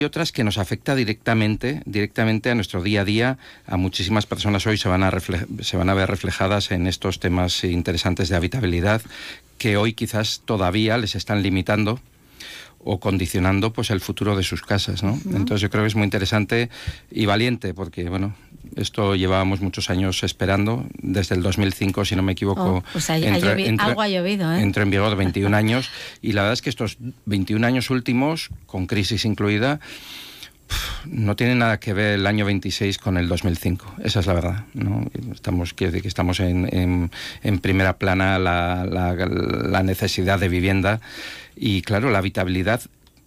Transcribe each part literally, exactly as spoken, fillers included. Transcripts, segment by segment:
y otras que nos afecta directamente, directamente a nuestro día a día. A muchísimas personas hoy se van a refle- se van a ver reflejadas en estos temas interesantes de habitabilidad que hoy quizás todavía les están limitando o condicionando pues el futuro de sus casas, ¿no? Uh-huh. Entonces yo creo que es muy interesante y valiente, porque bueno, esto llevábamos muchos años esperando, desde el dos mil cinco, si no me equivoco. Oh, pues hay, entra, ha llovido, entra, algo ha llovido, ¿eh? Entró en vigor veintiún años, y la verdad es que estos veintiún años últimos, con crisis incluida, no tiene nada que ver el año veintiséis con el dos mil cinco, esa es la verdad, ¿no? Estamos, quiero decir que estamos en, en, en primera plana la, la, la necesidad de vivienda, y claro, la habitabilidad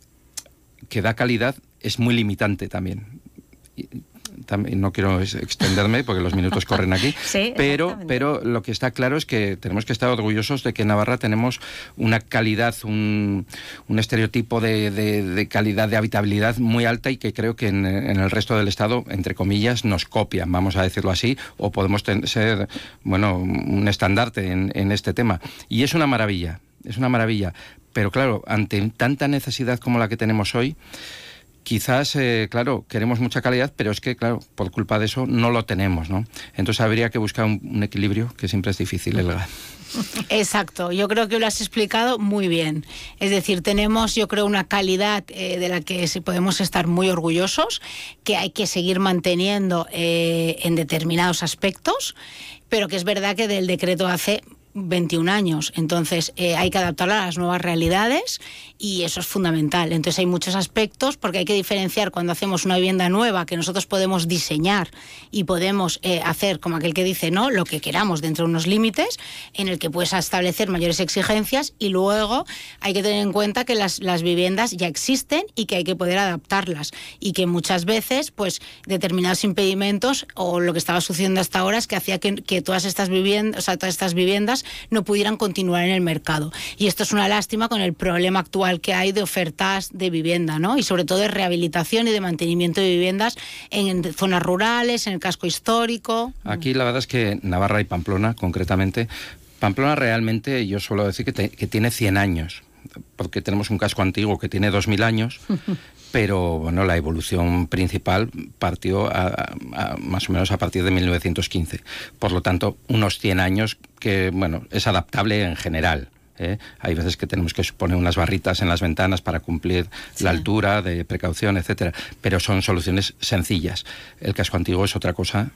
que da calidad es muy limitante también. Y, también no quiero extenderme porque los minutos corren aquí, sí, pero, pero lo que está claro es que tenemos que estar orgullosos de que en Navarra tenemos una calidad, un, un estereotipo de, de, de calidad de habitabilidad muy alta, y que creo que en, en el resto del Estado, entre comillas, nos copian, vamos a decirlo así, o podemos ten, ser, bueno, un estandarte en, en este tema. Y es una maravilla, es una maravilla, pero claro, ante tanta necesidad como la que tenemos hoy, quizás, eh, claro, queremos mucha calidad, pero es que, claro, por culpa de eso no lo tenemos, ¿no? Entonces habría que buscar un, un equilibrio, que siempre es difícil, Elga. Exacto, yo creo que lo has explicado muy bien. Es decir, tenemos, yo creo, una calidad eh, de la que sí podemos estar muy orgullosos, que hay que seguir manteniendo eh, en determinados aspectos, pero que es verdad que del decreto hace veintiún años, entonces eh, hay que adaptarlo a las nuevas realidades, y eso es fundamental. Entonces hay muchos aspectos, porque hay que diferenciar cuando hacemos una vivienda nueva, que nosotros podemos diseñar y podemos eh, hacer, como aquel que dice, ¿no?, lo que queramos dentro de unos límites, en el que puedes establecer mayores exigencias, y luego hay que tener en cuenta que las, las viviendas ya existen y que hay que poder adaptarlas, y que muchas veces pues determinados impedimentos, o lo que estaba sucediendo hasta ahora, es que hacía que, que todas estas viviendas, o sea, todas estas viviendas no pudieran continuar en el mercado. Y esto es una lástima con el problema actual que hay de ofertas de vivienda, ¿no? Y sobre todo de rehabilitación y de mantenimiento de viviendas en zonas rurales, en el casco histórico. Aquí la verdad es que Navarra y Pamplona, concretamente, Pamplona realmente yo suelo decir que, te, que tiene cien años, porque tenemos un casco antiguo que tiene dos mil años, pero bueno, la evolución principal partió a, a, a, más o menos a partir de mil novecientos quince. Por lo tanto, unos cien años que, bueno, es adaptable en general. ¿eh? Hay veces que tenemos que poner unas barritas en las ventanas para cumplir sí. la altura de precaución, etcétera. Pero son soluciones sencillas. El casco antiguo es otra cosa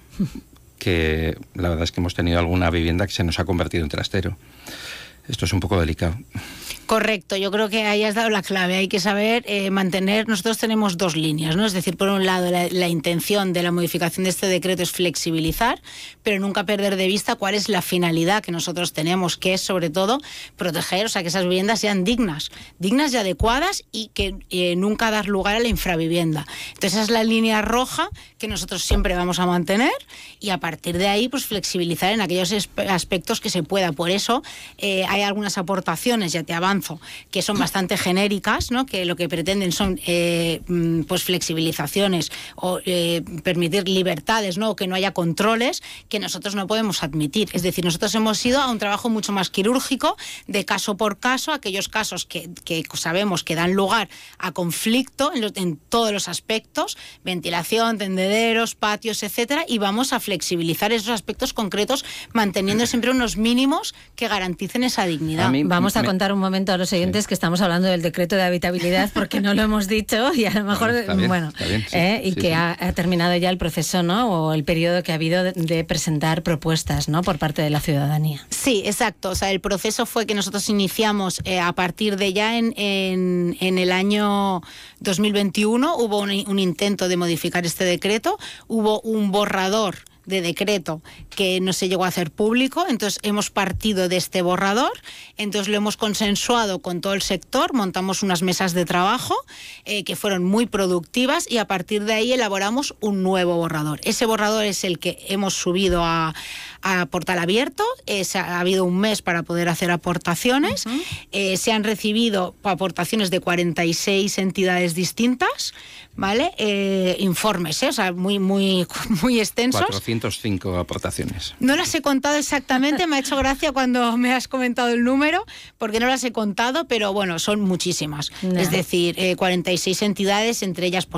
que la verdad es que hemos tenido alguna vivienda que se nos ha convertido en trastero. Esto es un poco delicado. Correcto, yo creo que ahí has dado la clave. Hay que saber eh, mantener, nosotros tenemos dos líneas, ¿no? Es decir, por un lado la, la intención de la modificación de este decreto es flexibilizar, pero nunca perder de vista cuál es la finalidad que nosotros tenemos, que es sobre todo proteger, o sea, que esas viviendas sean dignas, dignas y adecuadas, y que eh, nunca dar lugar a la infravivienda. Entonces esa es la línea roja que nosotros siempre vamos a mantener, y a partir de ahí pues flexibilizar en aquellos aspectos que se pueda. Por eso eh, hay algunas aportaciones, ya te avanzo, que son bastante genéricas, ¿no?, que lo que pretenden son eh, pues flexibilizaciones o eh, permitir libertades, ¿no?, o que no haya controles, que nosotros no podemos admitir. Es decir, nosotros hemos ido a un trabajo mucho más quirúrgico, de caso por caso, aquellos casos que, que sabemos que dan lugar a conflicto en, lo, en todos los aspectos, ventilación, tendederos, patios, etcétera, y vamos a flexibilizar esos aspectos concretos, manteniendo siempre unos mínimos que garanticen esa dignidad. A mí, Vamos a me... contar un momento a los oyentes sí. que estamos hablando del decreto de habitabilidad, porque no lo hemos dicho, y a lo mejor, bueno, bien, bueno bien, sí, eh, y sí, que sí. Ha, ha terminado ya el proceso, ¿no?, o el periodo que ha habido de, de presentar propuestas, ¿no?, por parte de la ciudadanía. Sí, exacto. O sea, el proceso fue que nosotros iniciamos eh, a partir de ya en, en, en el año dos mil veintiuno, hubo un, un intento de modificar este decreto, hubo un borrador de decreto que no se llegó a hacer público, entonces hemos partido de este borrador, entonces lo hemos consensuado con todo el sector, montamos unas mesas de trabajo eh, que fueron muy productivas, y a partir de ahí elaboramos un nuevo borrador. Ese borrador es el que hemos subido a, a portal abierto, es, ha habido un mes para poder hacer aportaciones, uh-huh. eh, se han recibido aportaciones de cuarenta y seis entidades distintas, ¿vale? Eh, informes, ¿eh? O sea, muy, muy, muy extensos. cuatrocientos quinientas cinco aportaciones. No las he contado exactamente, me ha hecho gracia cuando me has comentado el número, porque no las he contado, pero bueno, son muchísimas. No. Es decir, eh, cuarenta y seis entidades, entre ellas